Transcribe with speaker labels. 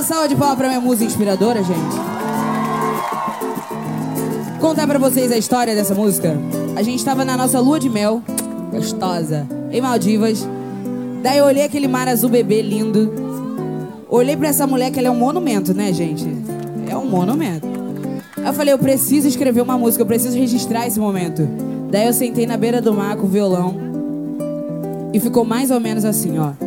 Speaker 1: salva de palmas pra minha musa inspiradora, gente. Contar pra vocês a história dessa música. A gente tava na nossa lua de mel, gostosa, em Maldivas. Daí eu olhei aquele mar azul bebê lindo. Olhei pra essa mulher que ela é um monumento, né, gente? É um monumento. Aí eu falei, eu preciso escrever uma música, eu preciso registrar esse momento. Daí eu sentei na beira do mar com o violão. E ficou mais ou menos assim, ó.